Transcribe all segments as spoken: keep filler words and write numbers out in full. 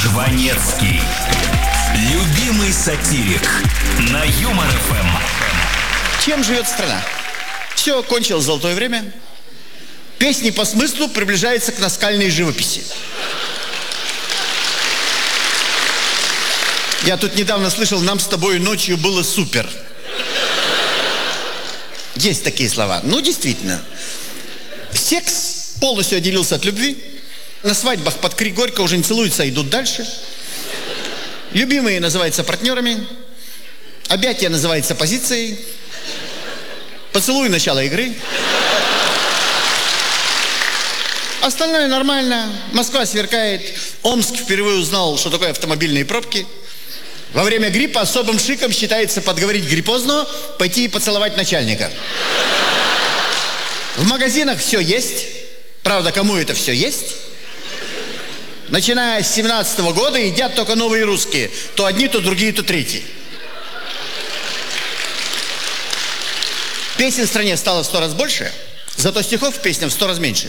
Жванецкий. Любимый сатирик на Юмор эф эм. Чем живет страна? Все, кончилось золотое время. Песни по смыслу приближаются к наскальной живописи. Я тут недавно слышал: нам с тобой ночью было супер. Есть такие слова. Ну, действительно. Секс полностью отделился от любви. На свадьбах под крик горько уже не целуются, а идут дальше. Любимые называются партнерами. Объятие называется позицией. Поцелуй — начало игры. Остальное нормально. Москва сверкает. Омск впервые узнал, что такое автомобильные пробки. Во время гриппа особым шиком считается подговорить гриппозного пойти и поцеловать начальника. В магазинах все есть. Правда, кому это все есть? Начиная с семнадцатого года едят только новые русские. То одни, то другие, то третьи. Песен в стране стало в сто раз больше, зато стихов в песнях в сто раз меньше.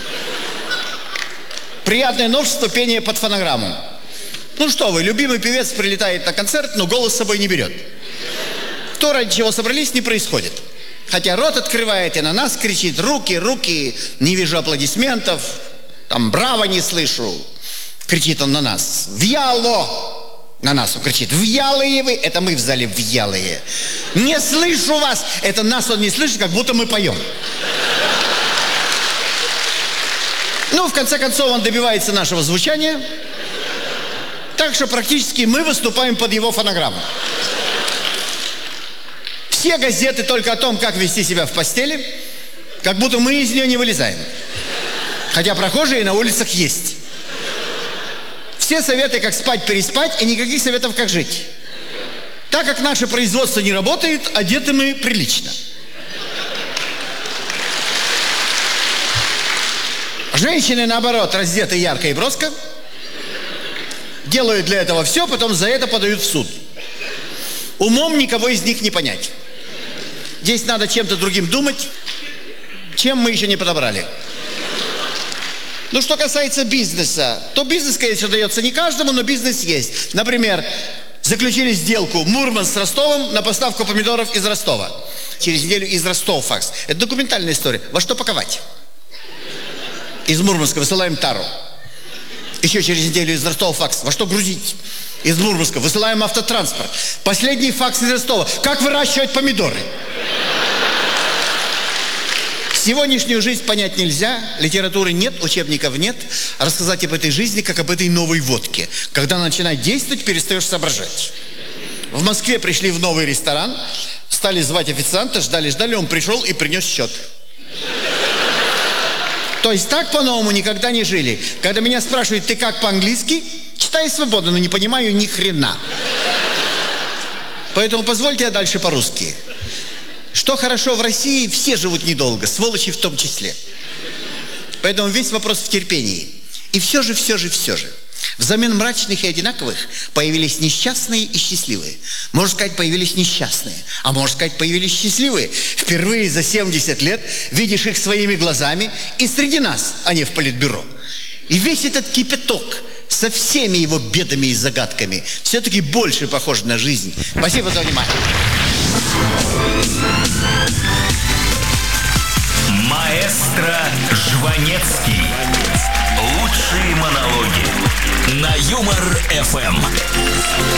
Приятное новшество — пение под фонограмму. Ну что вы, любимый певец прилетает на концерт, но голос с собой не берет. То, ради чего собрались, не происходит. Хотя рот открывает и на нас кричит: руки, руки, не вижу аплодисментов, там браво не слышу. Кричит он на нас: вьяло! На нас он кричит: вьялые вы! Это мы в зале вьялые. Не слышу вас! Это нас он не слышит, как будто мы поем. Ну, в конце концов, он добивается нашего звучания. Так что практически мы выступаем под его фонограмму. Все газеты только о том, как вести себя в постели, как будто мы из нее не вылезаем. Хотя прохожие на улицах есть. Все советы, как спать, переспать, и никаких советов, как жить. Так как наше производство не работает, одеты мы прилично. Женщины, наоборот, раздеты ярко и броско. Делают для этого все, потом за это подают в суд. Умом никого из них не понять. Здесь надо чем-то другим думать, чем мы еще не подобрали. Ну, что касается бизнеса, то бизнес, конечно, дается не каждому, но бизнес есть. Например, заключили сделку Мурманск с Ростовом на поставку помидоров из Ростова. Через неделю из Ростова факс. Это документальная история. Во что паковать? Из Мурманска высылаем тару. Еще через неделю из Ростова факс. Во что грузить? Из Мурманска высылаем автотранспорт. Последний факс из Ростова. Как выращивать помидоры? Сегодняшнюю жизнь понять нельзя, литературы нет, учебников нет. Рассказать об этой жизни, как об этой новой водке. Когда она начинает действовать, перестаешь соображать. В Москве пришли в новый ресторан, стали звать официанта, ждали-ждали, он пришел и принес счет. То есть так по-новому никогда не жили. Когда меня спрашивают: ты как по-английски? Читаю свободно, но не понимаю ни хрена. Поэтому позвольте я дальше по-русски. Что хорошо в России, все живут недолго, сволочи в том числе. Поэтому весь вопрос в терпении. И все же, все же, все же. Взамен мрачных и одинаковых появились несчастные и счастливые. Можно сказать, появились несчастные, а можно сказать, появились счастливые. Впервые за семьдесят лет видишь их своими глазами, и среди нас они в политбюро. И весь этот кипяток со всеми его бедами и загадками все-таки больше похож на жизнь. Спасибо за внимание. Маэстро Жванецкий. Лучшие монологи на Юмор эф эм.